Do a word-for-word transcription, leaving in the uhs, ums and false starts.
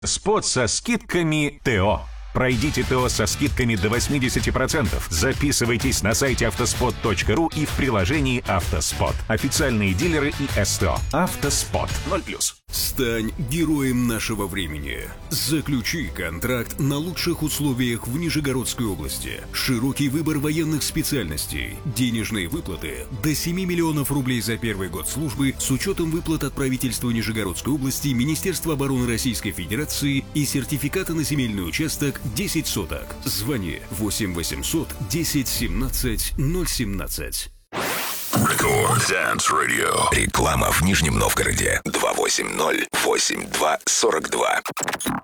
Спот со скидками ТО. Пройдите ТО со скидками до восемьдесят процентов. Записывайтесь на сайте автоспот точка ру и в приложении «Автоспот». Официальные дилеры и СТО. «Автоспот» ноль плюс. Стань героем нашего времени. Заключи контракт на лучших условиях в Нижегородской области. Широкий выбор военных специальностей. Денежные выплаты до семи миллионов рублей за первый год службы с учетом выплат от правительства Нижегородской области, Министерства обороны Российской Федерации и сертификата на земельный участок десять соток. Звони восемь восемьсот десять семнадцать ноль семнадцать. Рекорд Dance Radio. Реклама в Нижнем Новгороде. два восемь ноль восемь два сорок два.